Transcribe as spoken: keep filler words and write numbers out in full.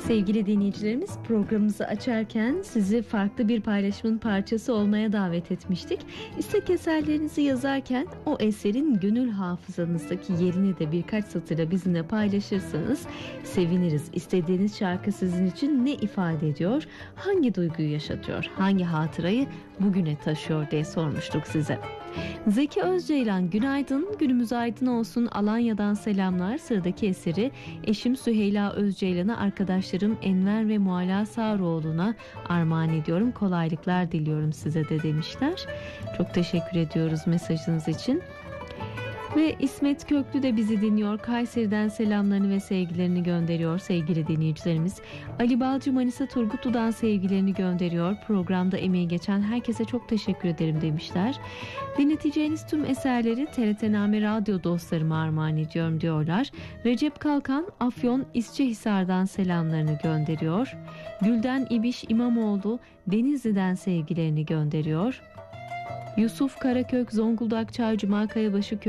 Sevgili dinleyicilerimiz, programımızı açarken sizi farklı bir paylaşımın parçası olmaya davet etmiştik. İstek eserlerinizi yazarken o eserin gönül hafızanızdaki yerini de birkaç satırla bizimle paylaşırsanız seviniriz. İstediğiniz şarkı sizin için ne ifade ediyor, hangi duyguyu yaşatıyor, hangi hatırayı bugüne taşıyor diye sormuştuk size. Zeki Özceylan, günaydın, günümüz aydın olsun, Alanya'dan selamlar. Sıradaki eseri eşim Süheyla Özceylan'a, arkadaşlarım Enver ve Mualla Sağroğlu'na armağan ediyorum. Kolaylıklar diliyorum size de demişler. Çok teşekkür ediyoruz mesajınız için. Ve İsmet Köklü de bizi dinliyor. Kayseri'den selamlarını ve sevgilerini gönderiyor sevgili dinleyicilerimiz. Ali Balcı Manisa Turgutlu'dan sevgilerini gönderiyor. Programda emeği geçen herkese çok teşekkür ederim demişler. Dinleteceğiniz tüm eserleri T R T Name Radyo dostlarıma armağan ediyorum diyorlar. Recep Kalkan Afyon İsçehisar'dan selamlarını gönderiyor. Gülden İbiş İmamoğlu Denizli'den sevgilerini gönderiyor. Yusuf Karakök Zonguldak Çaycuma Kayabaşı